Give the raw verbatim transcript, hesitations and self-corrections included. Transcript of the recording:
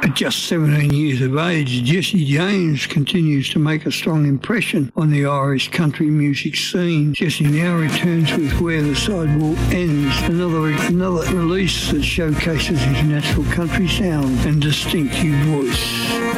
At just seventeen years of age, Jesse James continues to make a strong impression on the Irish country music scene. Jesse now returns with Where the Sidewalk Ends, another, another release that showcases his natural country sound and distinctive voice.